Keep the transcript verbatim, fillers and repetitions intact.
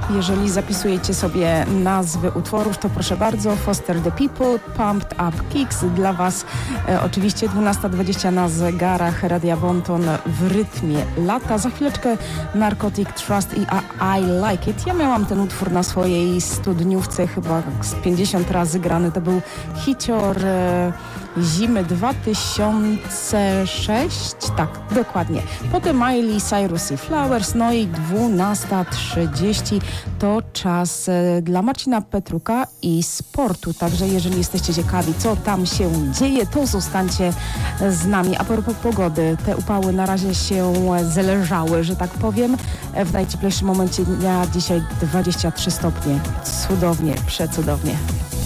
Jeżeli zapisujecie sobie nazwy utworów, to proszę bardzo, Foster the People, Pumped Up Kicks dla Was. E, oczywiście dwunasta dwadzieścia na zegarach Radia Bonton w rytmie lata. Za chwileczkę Narcotic Trust i I Like It. Ja miałam ten utwór na swojej studniówce chyba z pięćdziesiąt razy grany. To był hicior e, zimy dwa tysiące sześć. Tak, dokładnie. Potem Miley Cyrus i Flowers, no i dwunasta trzydzieści to czas e, dla Marcina Petruka i sportu. Także jeżeli jesteście ciekawi, co tam się dzieje, to zostańcie z nami. A propos pogody, te upały na razie się zależały, że tak powiem. W najcieplejszym momencie dnia dzisiaj dwadzieścia trzy stopnie. Cudownie, przecudownie.